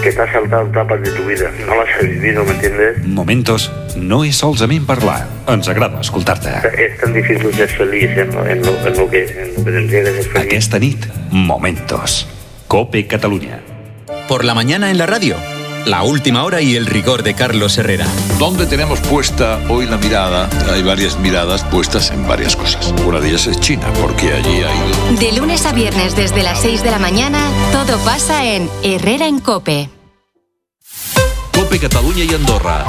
que te has saltado etapas de tu vida, no las has vivido, ¿me entiendes? Momentos no és solament parlar, ens agrada escoltar-te. Es tan difícil ser feliz en lo que tendría que ser feliz. Aquesta nit, Momentos. COPE Catalunya. Por la mañana en la radio, la última hora y el rigor de Carlos Herrera. ¿Dónde tenemos puesta hoy la mirada? Hay varias miradas puestas en varias cosas. Una de ellas es China, porque allí ha ido... De lunes a viernes desde las 6 de la mañana, todo pasa en Herrera en COPE. COPE Catalunya i Andorra.